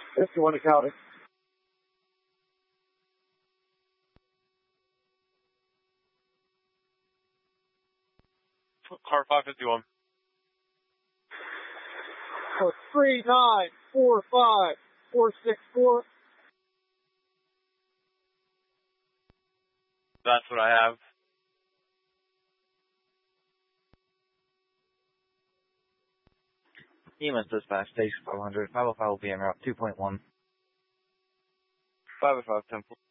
51 to County. Car 551. For 3945464. That's what I have. EMS dispatch, station 400, 505 will be en route 2.1. 505 Temple.